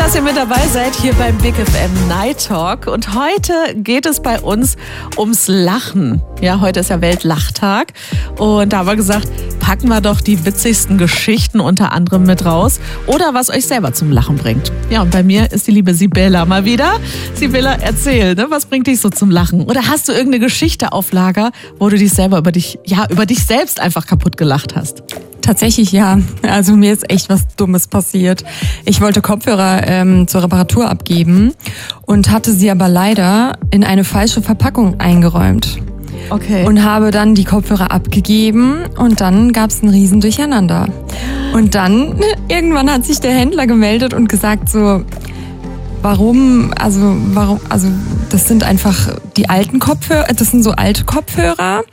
dass ihr mit dabei seid hier beim Big FM Night Talk. Und heute geht es bei uns ums Lachen. Ja, heute ist ja Weltlachtag. Und da haben wir gesagt, packen wir doch die witzigsten Geschichten unter anderem mit raus. Oder was euch selber zum Lachen bringt. Ja, und bei mir ist die liebe Sibylla mal wieder. Sibylla, erzähl, ne? Was bringt dich so zum Lachen? Oder hast du irgendeine Geschichte auf Lager, wo du dich selber über dich selbst einfach kaputt gelacht hast? Tatsächlich ja. Also mir ist echt was Dummes passiert. Ich wollte Kopfhörer zur Reparatur abgeben und hatte sie aber leider in eine falsche Verpackung eingeräumt. Okay. Und habe dann die Kopfhörer abgegeben und dann gab es ein Riesendurcheinander. Und dann irgendwann hat sich der Händler gemeldet und gesagt so, warum, das sind einfach die alten Kopfhörer, das sind so alte Kopfhörer,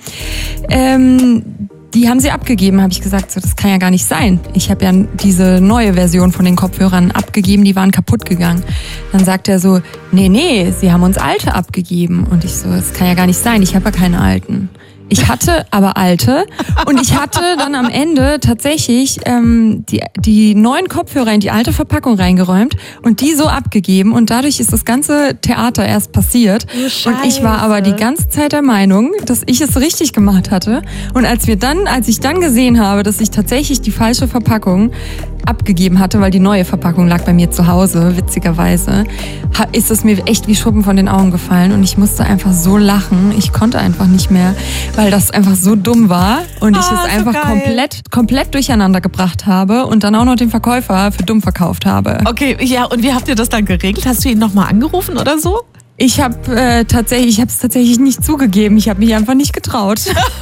die haben sie abgegeben, habe ich gesagt, so, das kann ja gar nicht sein. Ich habe ja diese neue Version von den Kopfhörern abgegeben, die waren kaputt gegangen. Dann sagt er so, nee, sie haben uns alte abgegeben. Und ich so, das kann ja gar nicht sein, ich habe ja keine alten. Ich hatte aber alte und ich hatte dann am Ende tatsächlich die neuen Kopfhörer in die alte Verpackung reingeräumt und die so abgegeben und dadurch ist das ganze Theater erst passiert. Scheiße. Und ich war aber die ganze Zeit der Meinung, dass ich es richtig gemacht hatte. Und als ich dann gesehen habe, dass ich tatsächlich die falsche Verpackung abgegeben hatte, weil die neue Verpackung lag bei mir zu Hause, witzigerweise, ist es mir echt wie Schuppen von den Augen gefallen und ich musste einfach so lachen. Ich konnte einfach nicht mehr, weil das einfach so dumm war und ich es einfach komplett durcheinander gebracht habe und dann auch noch den Verkäufer für dumm verkauft habe. Okay, ja, und wie habt ihr das dann geregelt? Hast du ihn nochmal angerufen oder so? Ich habe es tatsächlich nicht zugegeben. Ich habe mich einfach nicht getraut.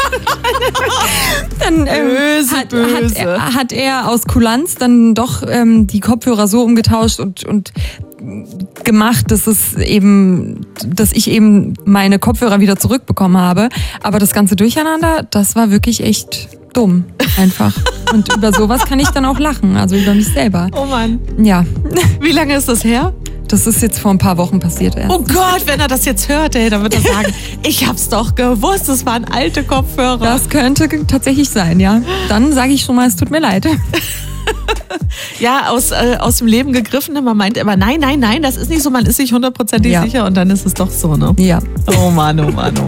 Dann böse. Hat er aus Kulanz dann doch die Kopfhörer so umgetauscht und gemacht, dass ich eben meine Kopfhörer wieder zurückbekommen habe. Aber das ganze Durcheinander, das war wirklich echt dumm, einfach. Und über sowas kann ich dann auch lachen, also über mich selber. Oh Mann. Ja. Wie lange ist das her? Das ist jetzt vor ein paar Wochen passiert erst. Oh Gott, wenn er das jetzt hört, dann wird er sagen, ich hab's doch gewusst, das waren alte Kopfhörer. Das könnte tatsächlich sein, ja. Dann sage ich schon mal, es tut mir leid. Ja, aus dem Leben gegriffen. Man meint immer, nein, das ist nicht so, man ist sich 100%ig sicher und dann ist es doch so, ne? Ja. Oh Mann.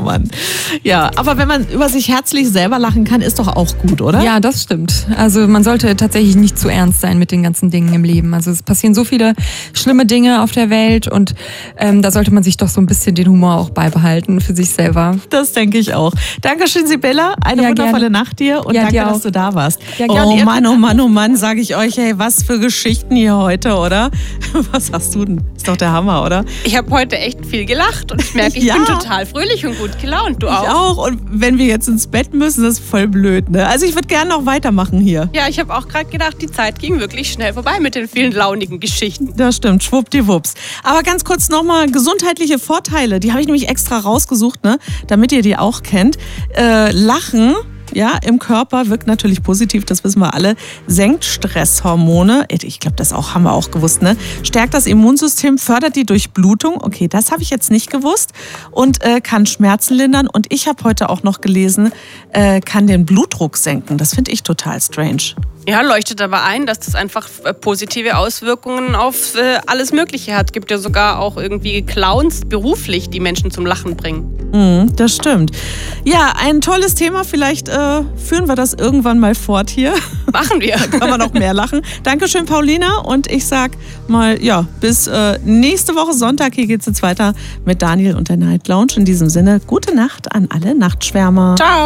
Ja, aber wenn man über sich herzlich selber lachen kann, ist doch auch gut, oder? Ja, das stimmt. Also man sollte tatsächlich nicht zu ernst sein mit den ganzen Dingen im Leben. Also es passieren so viele schlimme Dinge auf der Welt und da sollte man sich doch so ein bisschen den Humor auch beibehalten für sich selber. Das denke ich auch. Dankeschön, Sibylla. Eine wundervolle Nacht dir und danke, dass du da warst. Ja, oh Mann, sage ich euch, hey, was für Geschichten hier heute, oder? Was hast du denn? Ist doch der Hammer, oder? Ich habe heute echt viel gelacht und ich merke, ich bin total fröhlich und gut gelaunt. Du auch? Ich auch. Und wenn wir jetzt ins Bett müssen, das ist voll blöd, ne? Also ich würde gerne noch weitermachen hier. Ja, ich habe auch gerade gedacht, die Zeit ging wirklich schnell vorbei mit den vielen launigen Geschichten. Das stimmt, schwuppdiwupps. Aber ganz kurz nochmal gesundheitliche Vorteile. Die habe ich nämlich extra rausgesucht, ne? Damit ihr die auch kennt. Lachen. Ja, im Körper wirkt natürlich positiv, das wissen wir alle. Senkt Stresshormone, ich glaube, haben wir auch gewusst, ne? Stärkt das Immunsystem, fördert die Durchblutung, okay, das habe ich jetzt nicht gewusst. Und kann Schmerzen lindern. Und ich habe heute auch noch gelesen, kann den Blutdruck senken. Das finde ich total strange. Ja, leuchtet aber ein, dass das einfach positive Auswirkungen auf alles Mögliche hat. Es gibt ja sogar auch irgendwie Clowns beruflich, die Menschen zum Lachen bringen. Das stimmt. Ja, ein tolles Thema. Vielleicht führen wir das irgendwann mal fort hier. Machen wir. Da kann man noch mehr lachen. Dankeschön, Paulina. Und ich sag mal, ja, bis nächste Woche Sonntag. Hier geht's jetzt weiter mit Daniel und der Night Lounge. In diesem Sinne, gute Nacht an alle Nachtschwärmer. Ciao.